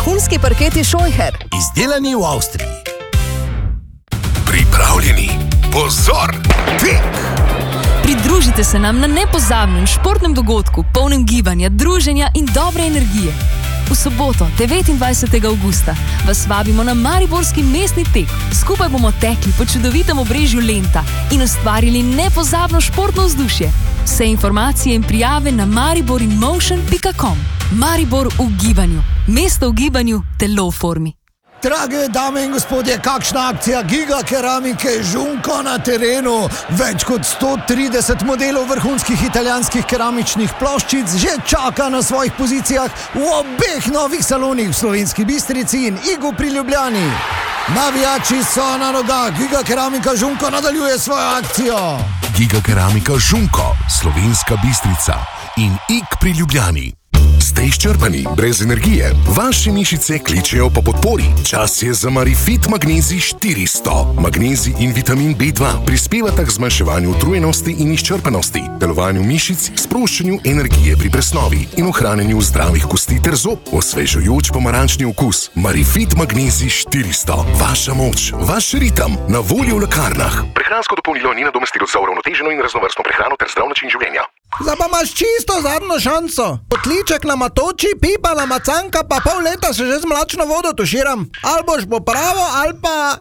Vrhunski parketi Scheucher. Izdelani v Avstriji. Pripravljeni. Pozor! Tek! Pridružite se nam na nepozabnem športnem dogodku, polnem gibanja, druženja in dobre energije. V soboto, 29. avgusta, vas vabimo na mariborski mestni tek. Skupaj bomo tekli po čudovitem obrežju Lenta in ustvarili nepozabno športno vzdušje. Vse informacije in prijave na mariborinmotion.com. Maribor v gibanju. Mesto v gibanju, telo v formi. Drage dame in gospodje, kakšna akcija Giga Keramike Žunko na terenu. Več kot 130 modelov vrhunskih italijanskih keramičnih ploščic že čaka na svojih pozicijah v obeh novih salonih v Slovenski Bistrici in Igu pri Ljubljani. Navijači so na nogah, Giga Keramika Žunko nadaljuje svojo akcijo. Giga Keramika Žunko, Slovenska Bistrica in Ig pri Ljubljani. Ste izčrpani, brez energije, vaše mišice kličejo po podpori. Čas je za Marifit Magnezij 400. Magnezij in vitamin B2 prispevata k zmanjševanju utrujenosti in izčrpanosti, delovanju mišic, sproščanju energije pri presnovi in ohranjanju zdravih kosti ter zob. Osvežujoč pomarančni okus. Marifit Magnezij 400. Vaša moč, vaš ritem, na voljo v lekarnah. Prehransko dopolnilo ni nadomestilo za uravnoteženo in raznovrstno prehrano ter zdrav način življenja. Zdaj pa imaš čisto zadnjo šanso. Potliček nama toči, pipa nama canka, pa pol leta se že z mlačno vodo tuširam. Ali boš popravo, ali pa...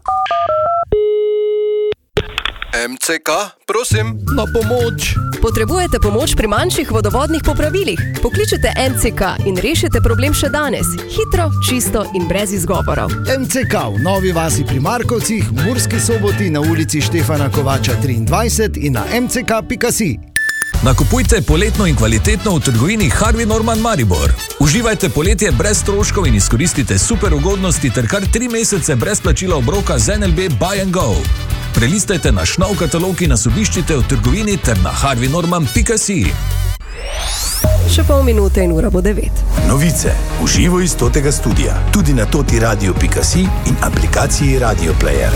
MCK, prosim. Na pomoč. Potrebujete pomoč pri manjših vodovodnih popravilih? Pokličite MCK in rešite problem še danes. Hitro, čisto in brez izgovorov. MCK v Novi Vasi pri Markovcih, v Murski Soboti na ulici Štefana Kovača 23 in na mck.si. Nakupujte poletno in kvalitetno v trgovini Harvey Norman Maribor. Uživajte poletje brez stroškov in izkoristite super ugodnosti ter kar 3 mesece brez plačila obroka z NLB Buy and Go. Prelistajte naš nov katalog in nas obiščite v trgovini ter na harveynorman.si. Še pol minute in ura bo 9. Novice v živo iz Totega studia, tudi na totiradio.si in aplikaciji Radio Player.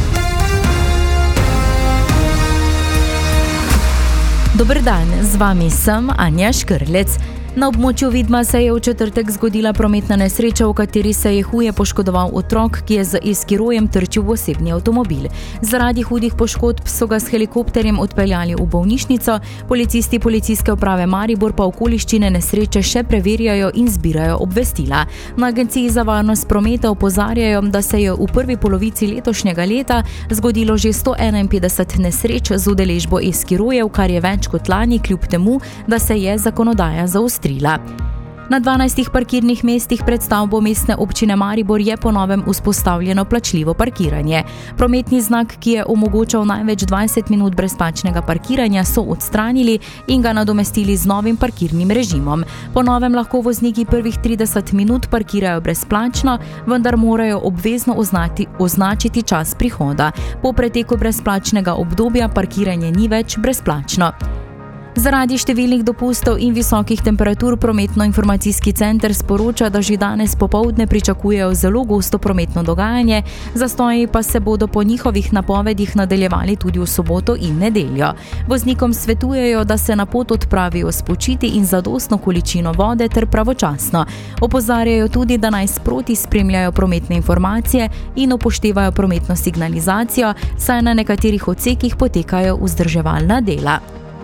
Dober dan, z vami sem Anja Škrlec. Na območju Vidma se je v četrtek zgodila prometna nesreča, v kateri se je huje poškodoval otrok, ki je z e-skirojem trčil v osebni avtomobil. Zaradi hudih poškodb so ga s helikopterjem odpeljali v bolnišnico, policisti policijske uprave Maribor pa okoliščine nesreče še preverjajo in zbirajo obvestila. Na Agenciji za varnost prometa opozarjajo, da se je v prvi polovici letošnjega leta zgodilo že 151 nesreč z udeležbo e-skirojev, kar je več kot lani, kljub temu, da se je zakonodaja zaostrila. Na 12 parkirnih mestih pred stavbo mestne občine Maribor je po novem vzpostavljeno plačljivo parkiranje. Prometni znak, ki je omogočal največ 20 minut brezplačnega parkiranja, so odstranili in ga nadomestili z novim parkirnim režimom. Po novem lahko vozniki prvih 30 minut parkirajo brezplačno, vendar morajo obvezno označiti čas prihoda. Po preteku brezplačnega obdobja parkiranje ni več brezplačno. Zaradi številnih dopustov in visokih temperatur prometno-informacijski center sporoča, da že danes popoldne pričakujejo zelo gosto prometno dogajanje, zastoji pa se bodo po njihovih napovedih nadaljevali tudi v soboto in nedeljo. Voznikom svetujejo, da se na pot odpravijo spočiti in zadostno količino vode ter pravočasno. Opozarjajo tudi, da naj sproti spremljajo prometne informacije in upoštevajo prometno signalizacijo, saj na nekaterih odsekih potekajo vzdrževalna dela.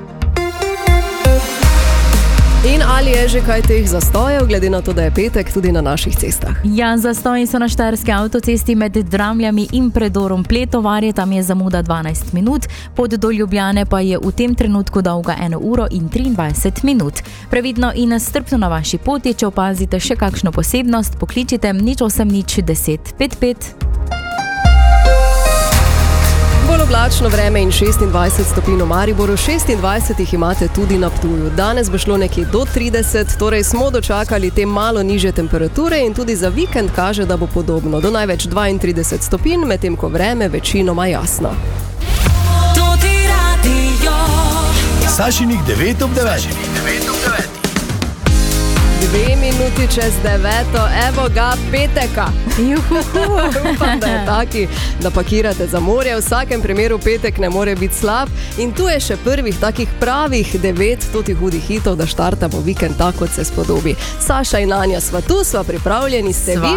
In ali je že kaj teh zastojev, glede na to, da je petek tudi na naših cestah? Ja, zastoji so na štajerski avtocesti med Dramljami in predorom Pletovarje, tam je zamuda 12 minut, pot do Ljubljane pa je v tem trenutku dolga 1 uro in 23 minut. Previdno in strpno na vaši poti, če opazite še kakšno posebnost, pokličite 08 10 55. Bolj oblačno vreme in 26 stopinj v Mariboru, 26 jih imate tudi na Ptuju. Danes bo šlo nekje do 30, torej smo dočakali te malo nižje temperature in tudi za vikend kaže, da bo podobno. Do največ 32 stopinj, medtem ko vreme večinoma jasno. Sašinih 9 ob 9. 2 minuti čez 9, evo ga peteka. Upam, da je taki, da pakirate za morje. V vsakem primeru petek ne more biti slab. In tu je še prvih takih pravih 9 toti hudih hitov, da štartamo vikend tako, kot se spodobi. Saša in Anja sva tu, sva pripravljeni, ste vi